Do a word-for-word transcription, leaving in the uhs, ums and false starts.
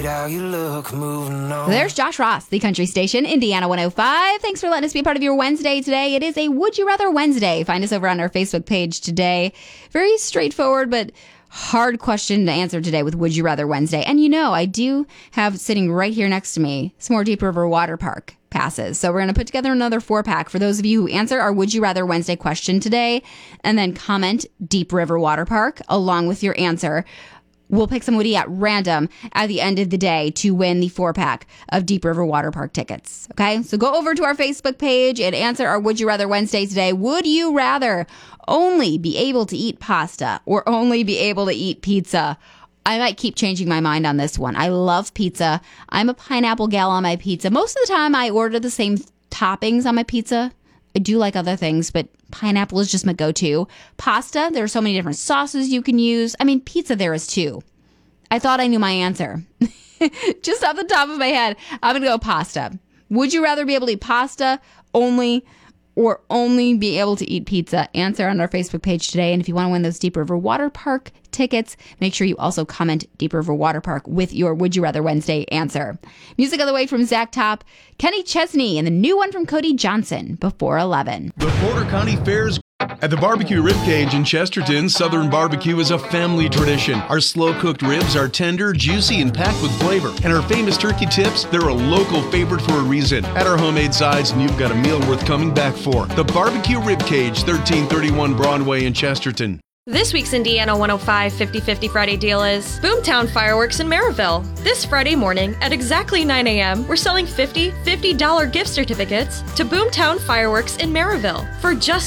hate how you look moving on. There's Josh Ross, the country station, Indiana one oh five. Thanks for letting us be a part of your Wednesday today. It is a Would You Rather Wednesday. Find us over on our Facebook page today. Very straightforward, but hard question to answer today with Would You Rather Wednesday. And you know, I do have sitting right here next to me some more Deep River Water Park passes. So we're going to put together another four pack for those of you who answer our Would You Rather Wednesday question today and then comment Deep River Water Park along with your answer. We'll pick somebody at random at the end of the day to win the four pack of Deep River Water Park tickets. Okay, so go over to our Facebook page and answer our Would You Rather Wednesday today. Would you rather only be able to eat pasta or only be able to eat pizza? I might keep changing my mind on this one. I love pizza. I'm a pineapple gal on my pizza. Most of the time I order the same toppings on my pizza. I do like other things, but pineapple is just my go-to. Pasta, there are so many different sauces you can use. I mean, pizza there is too. I thought I knew my answer. Just off the top of my head, I'm going to go pasta. Would you rather be able to eat pasta only or only be able to eat pizza? Answer on our Facebook page today. And if you want to win those Deep River Water Park tickets, make sure you also comment Deep River Water Park with your Would You Rather Wednesday answer. Music on the way from Zach Top, Kenny Chesney, and the new one from Cody Johnson before eleven. The Porter County Fair's at the Barbecue Ribcage in Chesterton, Southern barbecue is a family tradition. Our slow-cooked ribs are tender, juicy, and packed with flavor. And our famous turkey tips, they're a local favorite for a reason. At our homemade sides, and you've got a meal worth coming back for. The Barbecue Ribcage, thirteen thirty-one Broadway in Chesterton. This week's Indiana one oh five fifty fifty Friday deal is Boomtown Fireworks in Maryville. This Friday morning at exactly nine a.m., we're selling fifty fifty dollar gift certificates to Boomtown Fireworks in Maryville for just